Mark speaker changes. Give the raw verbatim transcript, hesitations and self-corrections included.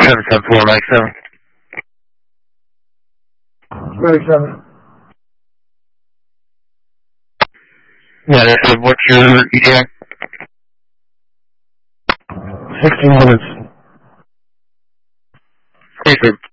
Speaker 1: seven seven four, Mike seven.
Speaker 2: Mike seven.
Speaker 1: Yeah, that's it. What's your E T A?
Speaker 2: sixteen minutes.
Speaker 1: Okay, sir.